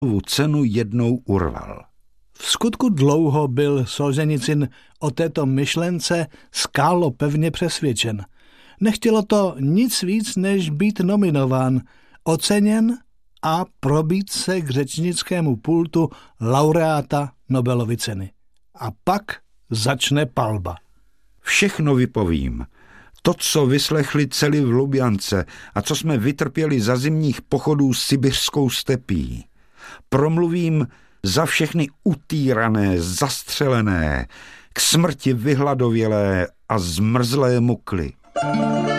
cenu jednou urval. V skutku dlouho byl Solženicyn o této myšlence skálopevně přesvědčen. Nechtělo to nic víc, než být nominován, oceněn a probít se k řečnickému pultu laureáta Nobelovy ceny. A pak začne palba. Všechno vypovím. To, co vyslechli celi v Lubjance a co jsme vytrpěli za zimních pochodů sibiřskou stepí. Promluvím za všechny utýrané, zastřelené, k smrti vyhladovělé a zmrzlé mukly.